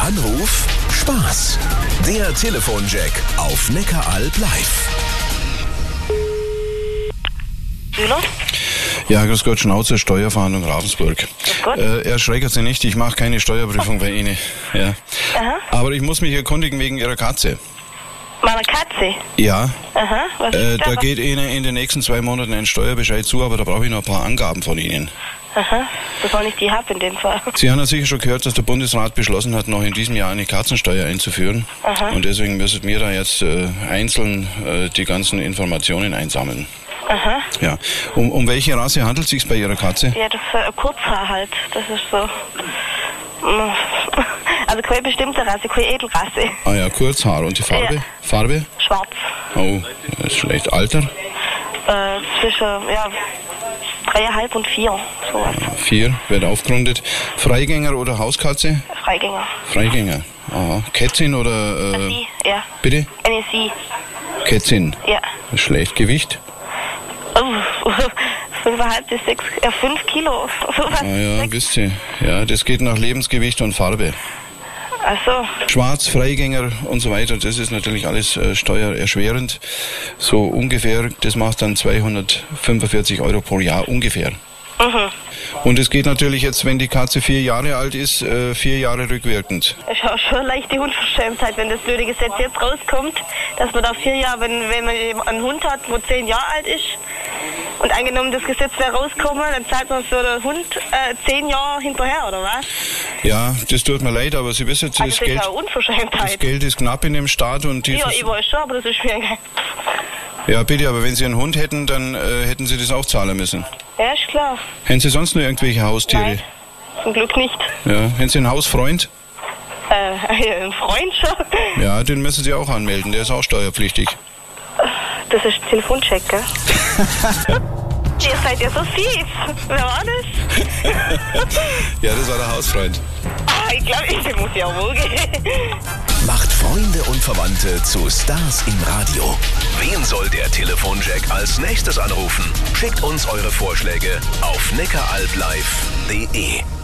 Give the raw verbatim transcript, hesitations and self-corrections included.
Anruf Spaß. Der Telefonjack auf Neckaralb live. Bühler? Ja, grüß Gott, Schnauze, Steuerverhandlung Ravensburg. Grüß Gott. Äh, erschrecken Sie nicht, ich mache keine Steuerprüfung bei Ihnen. Ja. Aha. Aber ich muss mich erkundigen wegen Ihrer Katze. Meiner Katze? Ja, Aha, was äh, ist da da? geht Ihnen in den nächsten zwei Monaten ein Steuerbescheid zu, aber da brauche ich noch ein paar Angaben von Ihnen. Aha, das war nicht die Hab in dem Fall. Sie haben ja sicher schon gehört, dass der Bundesrat beschlossen hat, noch in diesem Jahr eine Katzensteuer einzuführen. Aha. Und deswegen müssen wir da jetzt äh, einzeln äh, die ganzen Informationen einsammeln. Aha. Ja. Um, um welche Rasse handelt es sich bei Ihrer Katze? Ja, das ist ein Kurzhaar halt. Das ist so. Also keine bestimmte Rasse, keine Edelrasse. Ah ja, Kurzhaar. Und die Farbe? Ja. Farbe? Schwarz. Oh, das ist schlecht. Alter? Äh, zwischen, ja, dreieinhalb und vier. Sowas. Vier, wird aufgerundet. Freigänger oder Hauskatze? Freigänger. Freigänger. Aha. Kätzin oder... Äh, Sie, ja. bitte? Eine Sie. Kätzin. Ja. Schlecht. Gewicht? Oh, fünfeinhalb bis sechs, äh, fünf Kilo. Sowas. Ah ja, Sechs. wisst ihr. Ja, das geht nach Lebensgewicht und Farbe. Ach so. Schwarz, Freigänger und so weiter, das ist natürlich alles äh, steuererschwerend. So ungefähr, das macht dann zweihundertfünfundvierzig Euro pro Jahr ungefähr. Mhm. Und es geht natürlich jetzt, wenn die Katze vier Jahre alt ist, äh, vier Jahre rückwirkend. Es ist auch schon leicht die Unverschämtheit, wenn das blöde Gesetz jetzt rauskommt, dass man da vier Jahre, wenn, wenn man eben einen Hund hat, wo zehn Jahre alt ist, und angenommen das Gesetz wäre rausgekommen, dann zahlt man für den Hund äh, zehn Jahre hinterher, oder was? Ja, das tut mir leid, aber Sie wissen, das, Also das ist Geld, ja eine das Unverschämtheit. Geld ist knapp in dem Staat und die... Ja, ich weiß schon, aber das ist mir egal. Ja, bitte, aber wenn Sie einen Hund hätten, dann äh, hätten Sie das auch zahlen müssen. Ja, ist klar. Hätten Sie sonst noch irgendwelche Haustiere? Nein, zum Glück nicht. Ja, hätten Sie einen Hausfreund? Äh, ein Freund schon. Ja, den müssen Sie auch anmelden, der ist auch steuerpflichtig. Das ist Telefoncheck, gell? Ihr seid ja so fies. Wer war das? Ja, das war der Hausfreund. Ah, ich glaube, ich muss ja wohl gehen. Macht Freunde und Verwandte zu Stars im Radio. Wen soll der Telefonjack als nächstes anrufen? Schickt uns eure Vorschläge auf neckaralblive punkt de.